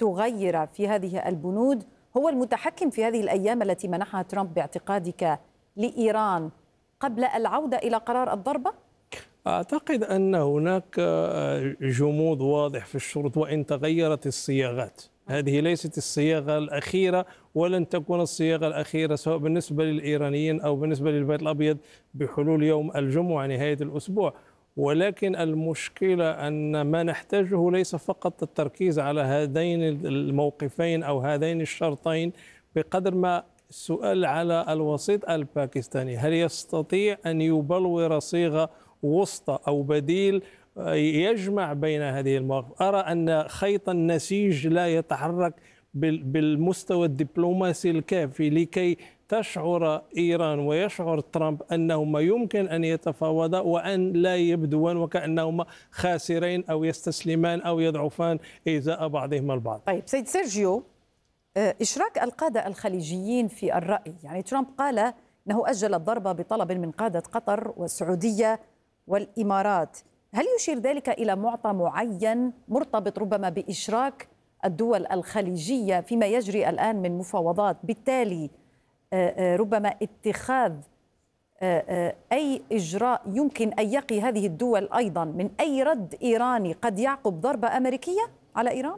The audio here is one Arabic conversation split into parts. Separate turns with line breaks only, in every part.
تغير في هذه البنود هو المتحكم في هذه الأيام التي منحها ترامب باعتقادك لإيران قبل العودة إلى قرار الضربة؟
أعتقد أن هناك جمود واضح في الشروط وإن تغيرت الصياغات. هذه ليست الصياغة الأخيرة ولن تكون الصياغة الأخيرة سواء بالنسبة للإيرانيين أو بالنسبة للبيت الأبيض بحلول يوم الجمعة نهاية الأسبوع. ولكن المشكلة أن ما نحتاجه ليس فقط التركيز على هذين الموقفين أو هذين الشرطين بقدر ما السؤال على الوسيط الباكستاني، هل يستطيع أن يبلور صيغة وسطى أو بديل يجمع بين هذه المواقف؟ أرى أن خيط النسيج لا يتحرك بالمستوى الدبلوماسي الكافي لكي تشعر إيران ويشعر ترامب أنهما يمكن أن يتفاوضا وأن لا يبدوان وكأنهما خاسرين أو يستسلمان أو يضعفان إزاء بعضهما البعض.
طيب سيد سيرجيو، إشراك القادة الخليجيين في الرأي، يعني ترامب قال أنه أجل الضربة بطلب من قادة قطر والسعودية والإمارات، هل يشير ذلك إلى معطى معين مرتبط ربما بإشراك الدول الخليجية فيما يجري الآن من مفاوضات، بالتالي ربما اتخاذ أي إجراء يمكن أن يقي هذه الدول أيضا من أي رد إيراني قد يعقب ضربة أمريكية على إيران؟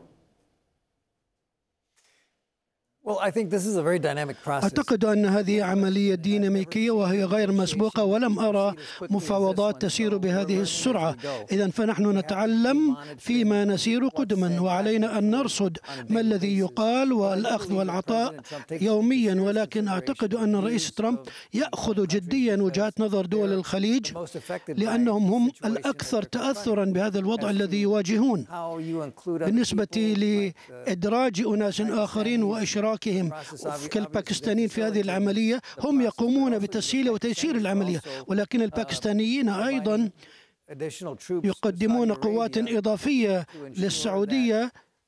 أعتقد أن هذه عملية ديناميكية وهي غير مسبوقة، ولم أرى مفاوضات تسير بهذه السرعة. إذن فنحن نتعلم فيما نسير قدما، وعلينا أن نرصد ما الذي يقال والأخذ والعطاء يوميا. ولكن أعتقد أن الرئيس ترامب يأخذ جديا وجهات نظر دول الخليج لأنهم هم الأكثر تأثرا بهذا الوضع الذي يواجهون. بالنسبة لإدراج أناس آخرين وإشراكهم كالباكستانيين في هذه العملية، هم يقومون بتسهيل وتيسير العملية، ولكن الباكستانيين أيضا يقدمون قوات إضافية للسعودية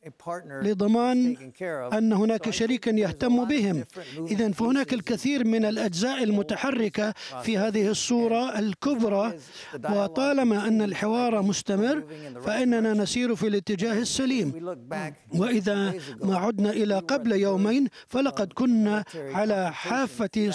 لضمان أن هناك شريكا يهتم بهم. إذن فهناك الكثير من الأجزاء المتحركة في هذه الصورة الكبرى، وطالما أن الحوار مستمر فإننا نسير في الاتجاه السليم. وإذا ما عدنا إلى قبل يومين فلقد كنا على حافة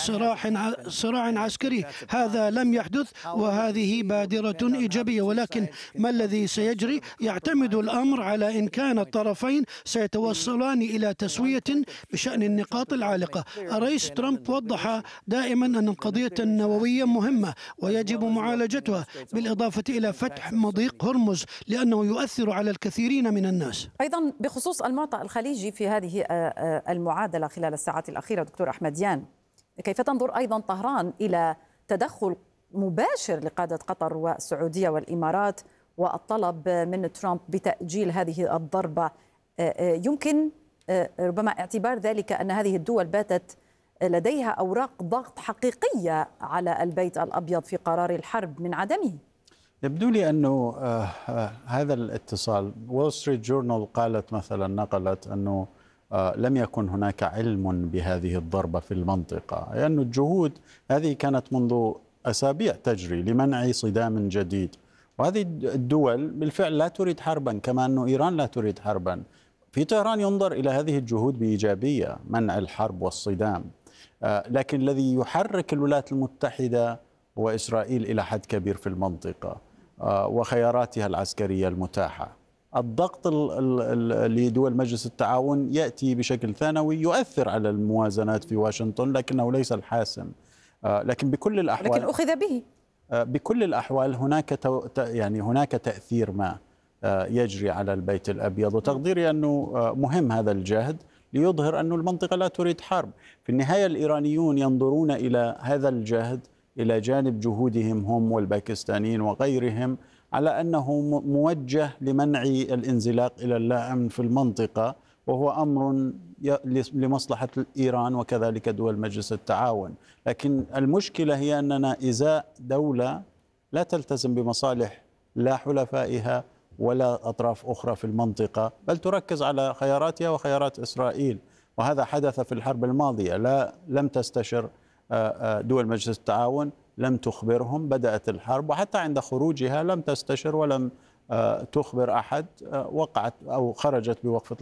صراع عسكري. هذا لم يحدث وهذه بادرة إيجابية، ولكن ما الذي سيجري يعتمد الأمر على إن كان الطرف سيتوصلان إلى تسوية بشأن النقاط العالقة. الرئيس ترامب وضح دائما أن القضية النووية مهمة ويجب معالجتها، بالإضافة إلى فتح مضيق هرمز لأنه يؤثر على الكثيرين من الناس.
أيضا بخصوص المعطى الخليجي في هذه المعادلة خلال الساعات الأخيرة، دكتور أحمديان، كيف تنظر أيضا طهران إلى تدخل مباشر لقادة قطر والسعودية والإمارات والطلب من ترامب بتأجيل هذه الضربة؟ يمكن ربما اعتبار ذلك أن هذه الدول باتت لديها أوراق ضغط حقيقية على البيت الأبيض في قرار الحرب من عدمه.
يبدو لي أنه هذا الاتصال، وول ستريت جورنال قالت مثلا، نقلت أنه لم يكن هناك علم بهذه الضربة في المنطقة، لأن يعني الجهود هذه كانت منذ أسابيع تجري لمنع صدام جديد، وهذه الدول بالفعل لا تريد حربا، كما أن إيران لا تريد حربا. في طهران ينظر إلى هذه الجهود بإيجابية، منع الحرب والصدام، لكن الذي يحرك الولايات المتحدة وإسرائيل إلى حد كبير في المنطقة وخياراتها العسكرية المتاحة. الضغط لدول مجلس التعاون يأتي بشكل ثانوي يؤثر على الموازنات في واشنطن، لكنه ليس الحاسم. لكن بكل الأحوال،
لكن أخذ به.
بكل الأحوال هناك تأثير ما يجري على البيت الأبيض، وتقديري أنه مهم هذا الجهد ليظهر أن المنطقة لا تريد حرب. في النهاية الإيرانيون ينظرون إلى هذا الجهد إلى جانب جهودهم هم والباكستانيين وغيرهم على أنه موجه لمنع الانزلاق إلى اللا أمن في المنطقة، وهو أمر لمصلحة إيران وكذلك دول مجلس التعاون. لكن المشكلة هي أننا إزاء دولة لا تلتزم بمصالح لا حلفائها ولا أطراف أخرى في المنطقة، بل تركز على خياراتها وخيارات إسرائيل. وهذا حدث في الحرب الماضية، لم تستشر دول مجلس التعاون، لم تخبرهم، بدأت الحرب، وحتى عند خروجها لم تستشر ولم تخبر أحد، وقعت أو خرجت بوقف